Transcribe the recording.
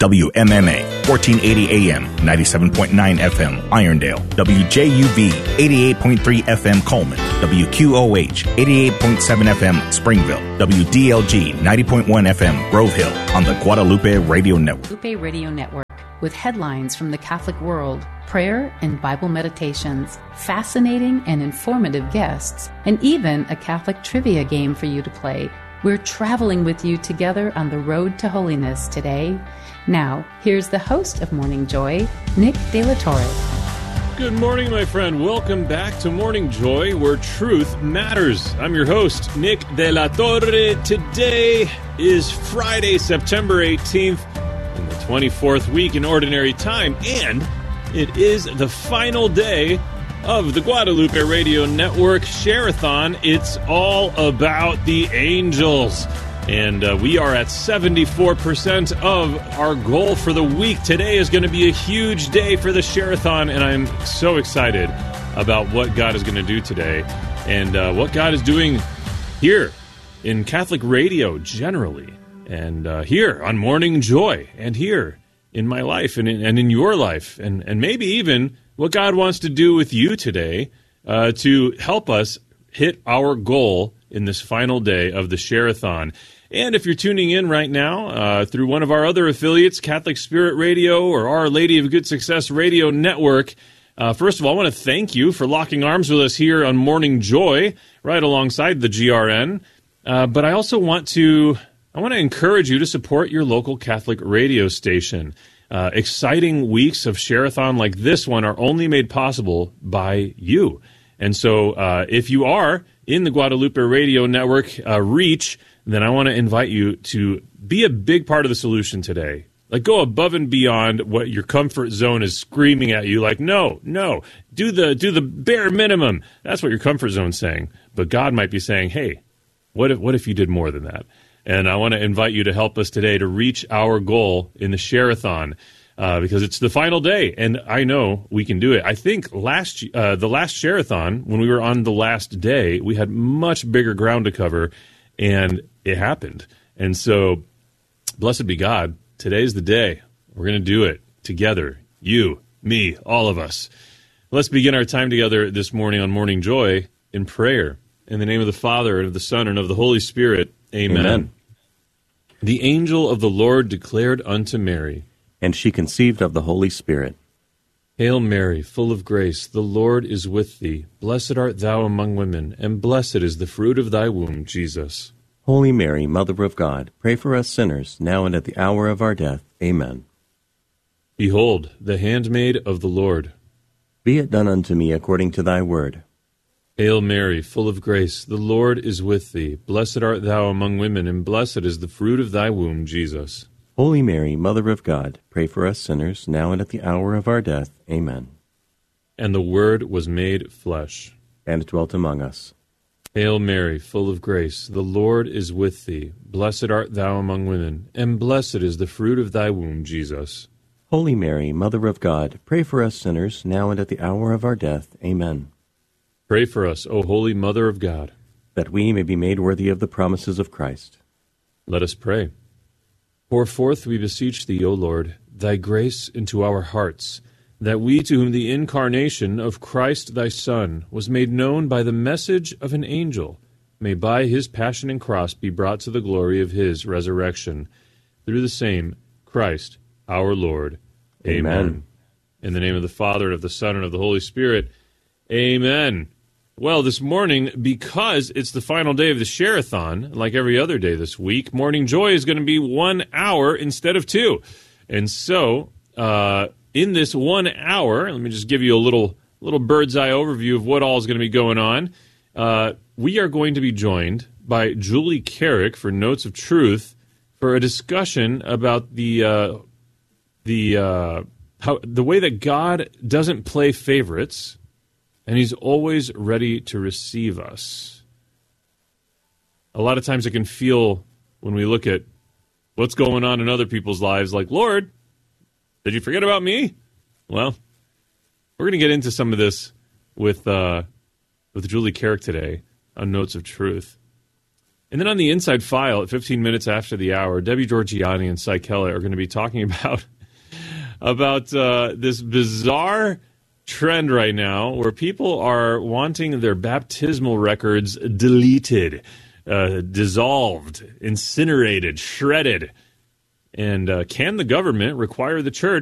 WMMA, 1480 AM, 97.9 FM, Irondale. WJUV, 88.3 FM, Coleman. WQOH, 88.7 FM, Springville. WDLG, 90.1 FM, Grove Hill, on the Guadalupe Radio Network. Guadalupe Radio Network, with headlines from the Catholic world, prayer and Bible meditations, fascinating and informative guests, and even a Catholic trivia game for you to play. We're traveling with you together on the road to holiness today. Now, here's the host of Morning Joy, Nick De La Torre. Good morning, my friend. Welcome back to Morning Joy, where truth matters. I'm your host, Nick De La Torre. Today is Friday, September 18th, in the 24th week in Ordinary Time, and it is the final day of the Guadalupe Radio Network Share-a-thon. It's all about the angels. And we are at 74% of our goal for the week. Today is going to be a huge day for the Share-a-thon, and I'm so excited about what God is going to do today and what God is doing here in Catholic radio generally, and here on Morning Joy, and here in my life and in your life, and maybe even what God wants to do with you today to help us hit our goal in this final day of the Share-a-thon. And if you're tuning in right now through one of our other affiliates, Catholic Spirit Radio or Our Lady of Good Success Radio Network, first of all, I want to thank you for locking arms with us here on Morning Joy, right alongside the GRN. But I also want to encourage you to support your local Catholic radio station. Exciting weeks of Share-a-thon like this one are only made possible by you. And so if you are in the Guadalupe Radio Network reach, then I want to invite you to be a big part of the solution today. Like, go above and beyond what your comfort zone is screaming at you. Like, no, do the bare minimum. That's what your comfort zone's saying. But God might be saying, hey, what if you did more than that? And I want to invite you to help us today to reach our goal in the Share-a-thon because it's the final day, and I know we can do it. I think the last Share-a-thon, when we were on the last day, we had much bigger ground to cover, and it happened. And so, blessed be God, today's the day. We're going to do it together, you, me, all of us. Let's begin our time together this morning on Morning Joy in prayer. In the name of the Father, and of the Son, and of the Holy Spirit, Amen. The angel of the Lord declared unto Mary, and she conceived of the Holy Spirit. Hail Mary, full of grace, the Lord is with thee. Blessed art thou among women, and blessed is the fruit of thy womb, Jesus. Holy Mary, Mother of God, pray for us sinners, now and at the hour of our death. Amen. Behold, the handmaid of the Lord. Be it done unto me according to thy word. Hail Mary, full of grace, the Lord is with thee. Blessed art thou among women, and blessed is the fruit of thy womb, Jesus. Holy Mary, Mother of God, pray for us sinners, now and at the hour of our death. Amen. And the Word was made flesh, and dwelt among us. Hail Mary, full of grace, the Lord is with thee. Blessed art thou among women, and blessed is the fruit of thy womb, Jesus. Holy Mary, Mother of God, pray for us sinners, now and at the hour of our death. Amen. Pray for us, O Holy Mother of God, that we may be made worthy of the promises of Christ. Let us pray. Pour forth, we beseech thee, O Lord, thy grace into our hearts, that we, to whom the incarnation of Christ thy Son was made known by the message of an angel, may by his passion and cross be brought to the glory of his resurrection. Through the same Christ our Lord. Amen. In the name of the Father, and of the Son, and of the Holy Spirit. Amen. Well, this morning, because it's the final day of the Share-a-thon, like every other day this week, Morning Joy is going to be 1 hour instead of 2. And so, in this 1 hour, let me just give you a little bird's eye overview of what all is going to be going on. We are going to be joined by Julie Carrick for Notes of Truth for a discussion about the way that God doesn't play favorites, and he's always ready to receive us. A lot of times it can feel, when we look at what's going on in other people's lives, like, Lord, did you forget about me? Well, we're going to get into some of this with Julie Carrick today on Notes of Truth. And then on the Inside File at 15 minutes after the hour, Debbie Georgianni and Cy Keller are going to be talking about this bizarre trend right now where people are wanting their baptismal records deleted, dissolved, incinerated, shredded. And can the government require the church